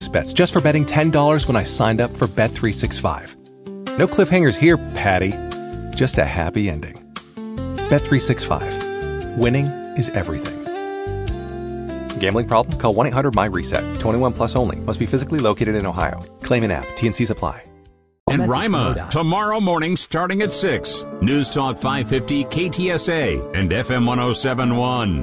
bonus bets just for betting $10 when I signed up for Bet365. No cliffhangers here, Patty. Just a happy ending. Bet365. Winning is everything. Gambling problem? Call 1-800-MY-RESET. 21 plus only. Must be physically located in Ohio. Claim an app. T&Cs apply. And Rima, tomorrow morning starting at 6. News Talk 550 KTSA and FM 1071.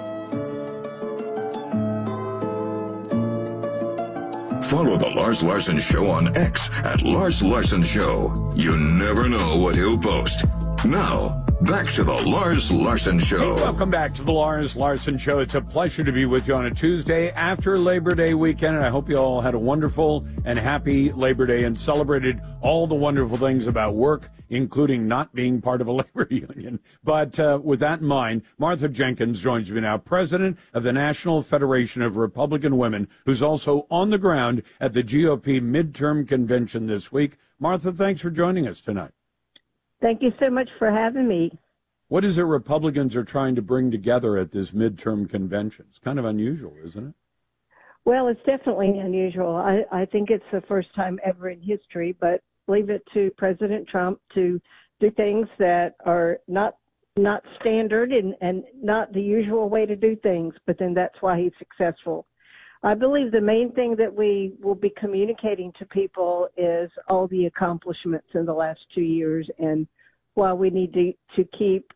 Follow The Lars Larson Show on X at Lars Larson Show. You never know what he'll post. Now, back to The Lars Larson Show. Hey, welcome back to The Lars Larson Show. It's a pleasure to be with you on a Tuesday after Labor Day weekend, and I hope you all had a wonderful and happy Labor Day and celebrated all the wonderful things about work, including not being part of a labor union. But with that in mind, Martha Jenkins joins me now, president of the National Federation of Republican Women, who's also on the ground at the GOP midterm convention this week. Martha, thanks for joining us tonight. Thank you so much for having me. What is it Republicans are trying to bring together at this midterm convention? It's kind of unusual, isn't it? Well, it's definitely unusual. I think it's the first time ever in history, but leave it to President Trump to do things that are not standard and not the usual way to do things, but then that's why he's successful. I believe the main thing that we will be communicating to people is all the accomplishments in the last 2 years and why we need to keep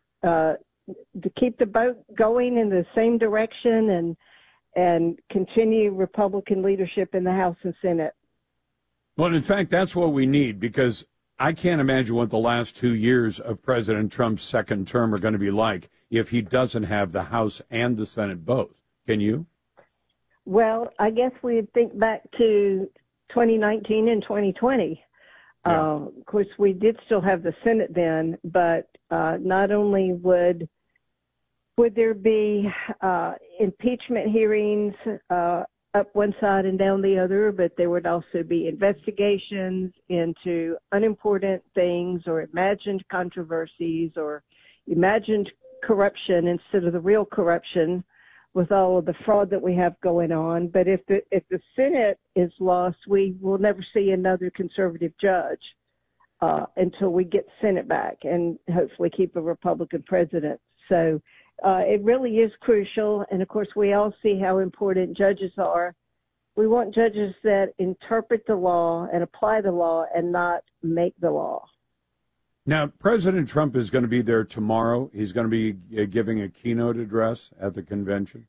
the boat going in the same direction and continue Republican leadership in the House and Senate. Well, in fact, that's what we need, because I can't imagine what the last 2 years of President Trump's second term are going to be like if he doesn't have the House and the Senate both. Can you? Well, I guess we'd think back to 2019 and 2020. Yeah. Of course, we did still have the Senate then, but not only would there be impeachment hearings up one side and down the other, but there would also be investigations into unimportant things or imagined controversies or imagined corruption instead of the real corruption, with all of the fraud that we have going on. But if the Senate is lost, we will never see another conservative judge until we get Senate back and hopefully keep a Republican president. So it really is crucial. And, of course, we all see how important judges are. We want judges that interpret the law and apply the law and not make the law. Now, President Trump is going to be there tomorrow. He's going to be giving a keynote address at the convention.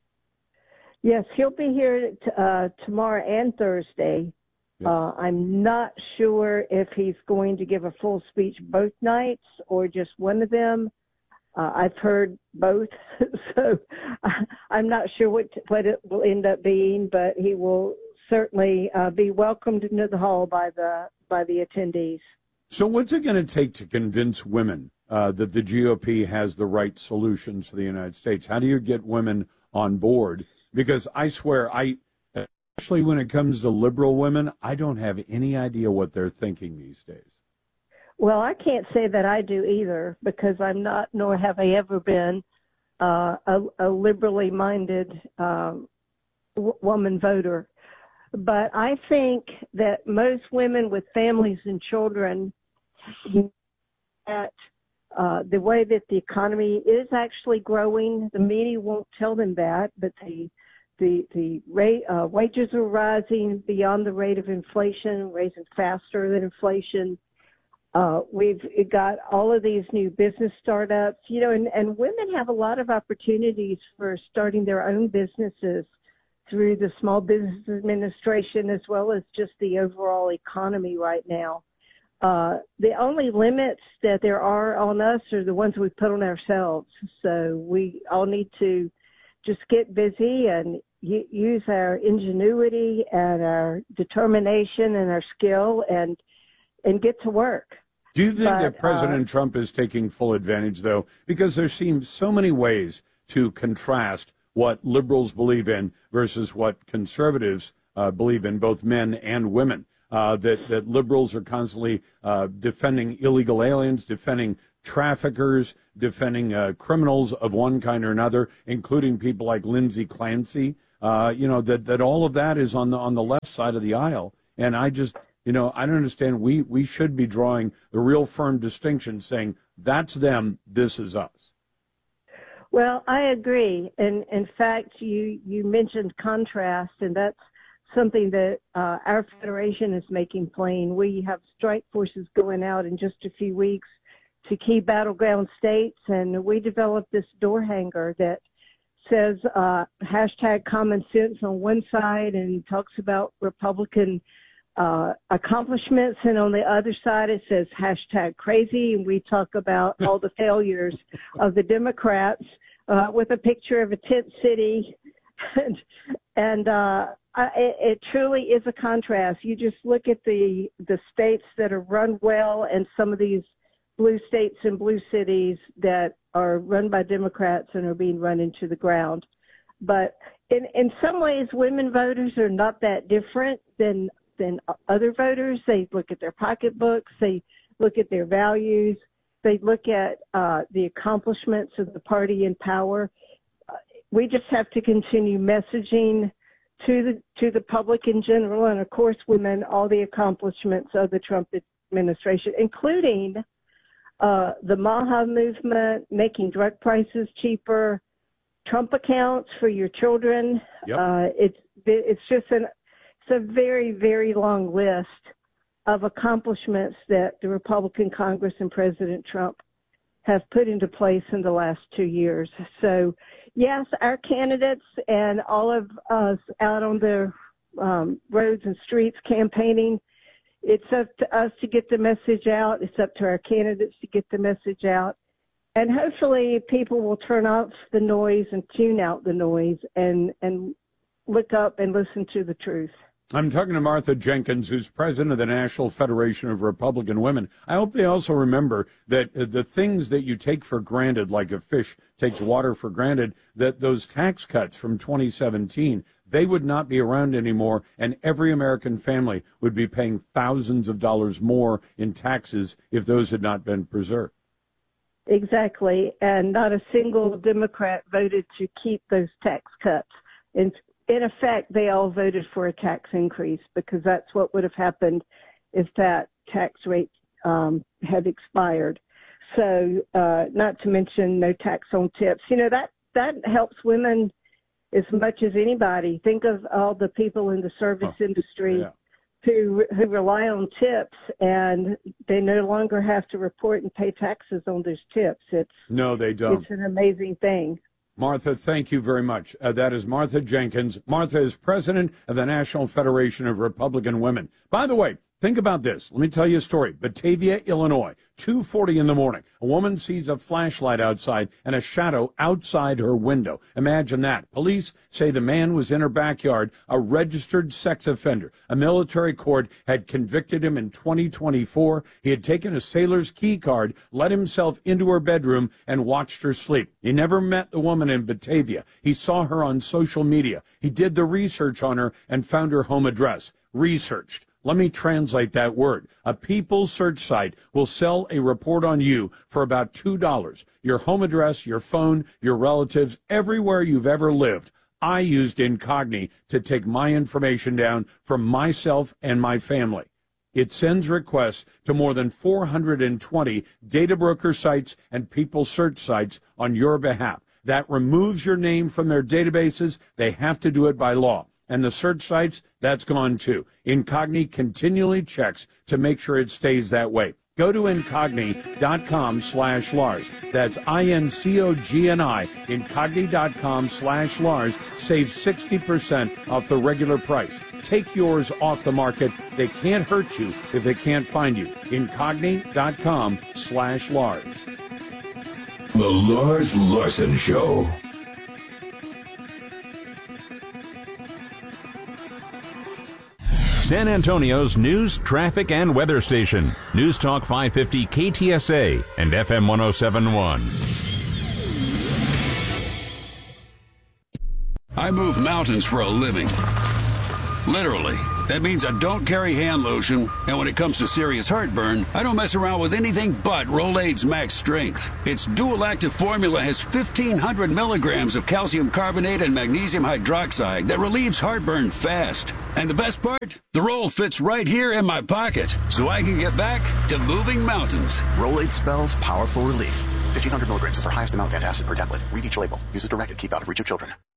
Yes, he'll be here tomorrow and Thursday. Yep. I'm not sure if he's going to give a full speech both nights or just one of them. I've heard both, so I'm not sure what it will end up being, but he will certainly be welcomed into the hall by the attendees. So what's it going to take to convince women that the GOP has the right solutions for the United States? How do you get women on board? Because I swear, especially when it comes to liberal women, I don't have any idea what they're thinking these days. Well, I can't say that I do either, because I'm not, nor have I ever been, a liberally minded woman voter. But I think that most women with families and children, that the way that the economy is actually growing, the media won't tell them that, but the rate wages are rising beyond the rate of inflation, raising faster than inflation. We've got all of these new business startups, and women have a lot of opportunities for starting their own businesses through the Small Business Administration, as well as just the overall economy right now. The only limits that there are on us are the ones we put on ourselves. So we all need to just get busy and use our ingenuity and our determination and our skill and get to work. Do you think that President Trump is taking full advantage, though? Because there seems so many ways to contrast what liberals believe in versus what conservatives believe in, both men and women. That liberals are constantly defending illegal aliens, defending traffickers, defending criminals of one kind or another, including people like Lindsey Clancy, that all of that is on the left side of the aisle. And I just, I don't understand. We should be drawing the real firm distinction, saying that's them, this is us. Well, I agree. And in fact, you mentioned contrast, and that's something that our federation is making plain. We have strike forces going out in just a few weeks to key battleground states, and we developed this door hanger that says hashtag common sense on one side and talks about Republican accomplishments, and on the other side it says hashtag crazy, and we talk about all the failures of the Democrats with a picture of a tent city, and it truly is a contrast. You just look at the states that are run well and some of these blue states and blue cities that are run by Democrats and are being run into the ground. But in some ways, women voters are not that different than other voters. They look at their pocketbooks, they look at their values, they look at the accomplishments of the party in power. We just have to continue messaging to the public in general, and of course women, all the accomplishments of the Trump administration, including the MAHA movement, making drug prices cheaper, Trump accounts for your children. Yep. It's a very, very long list of accomplishments that the Republican Congress and President Trump have put into place in the last 2 years. So, yes, our candidates and all of us out on the roads and streets campaigning, it's up to us to get the message out. It's up to our candidates to get the message out. And hopefully people will turn off the noise and tune out the noise and look up and listen to the truth. I'm talking to Martha Jenkins, who's president of the National Federation of Republican Women. I hope they also remember that the things that you take for granted, like a fish takes water for granted, that those tax cuts from 2017, they would not be around anymore, and every American family would be paying thousands of dollars more in taxes if those had not been preserved. Exactly, and not a single Democrat voted to keep those tax cuts. In effect, they all voted for a tax increase because that's what would have happened if that tax rate had expired. So, not to mention no tax on tips. That helps women as much as anybody. Think of all the people in the service industry who rely on tips, and they no longer have to report and pay taxes on those tips. No, they don't. It's an amazing thing. Martha, thank you very much. That is Martha Jenkins. Martha is president of the National Federation of Republican Women. By the way, think about this. Let me tell you a story. Batavia, Illinois, 2:40 in the morning. A woman sees a flashlight outside and a shadow outside her window. Imagine that. Police say the man was in her backyard, a registered sex offender. A military court had convicted him in 2024. He had taken a sailor's key card, let himself into her bedroom, and watched her sleep. He never met the woman in Batavia. He saw her on social media. He did the research on her and found her home address. Researched. Let me translate that word. A People's search site will sell a report on you for about $2. Your home address, your phone, your relatives, everywhere you've ever lived. I used Incogni to take my information down from myself and my family. It sends requests to more than 420 data broker sites and People's search sites on your behalf. That removes your name from their databases. They have to do it by law. And the search sites, that's gone too. Incogni continually checks to make sure it stays that way. Go to Incogni.com/Lars. That's INCOGNI, Incogni.com/Lars. Save 60% off the regular price. Take yours off the market. They can't hurt you if they can't find you. Incogni.com/Lars. The Lars Larson Show. San Antonio's news, traffic, and weather station. News Talk 550 KTSA and FM 107.1. I move mountains for a living. Literally. That means I don't carry hand lotion, and when it comes to serious heartburn, I don't mess around with anything but Rolaids Max Strength. Its dual-active formula has 1,500 milligrams of calcium carbonate and magnesium hydroxide that relieves heartburn fast. And the best part? The roll fits right here in my pocket, so I can get back to moving mountains. Rolaids spells powerful relief. 1,500 milligrams is our highest amount of antacid per tablet. Read each label. Use as directed. Keep out of reach of children.